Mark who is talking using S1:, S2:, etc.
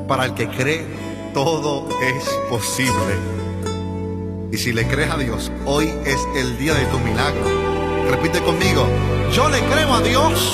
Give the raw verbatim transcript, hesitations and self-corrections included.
S1: Para el que cree, todo es posible. Y si le crees a Dios, hoy es el día de tu milagro. Repite conmigo: yo le creo a Dios.